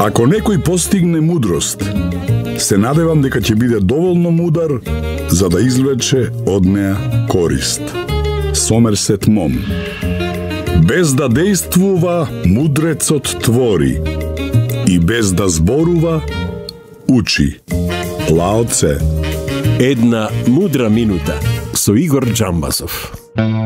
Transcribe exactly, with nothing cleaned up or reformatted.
Ако некој постигне мудрост, се надевам дека ќе биде доволно мудар за да извлече од неа корист. Сомерсет Мом. Без да действува, мудрецот твори, и без да зборува, учи. Лао Це. Една мудра минута со Игор Джамбасов.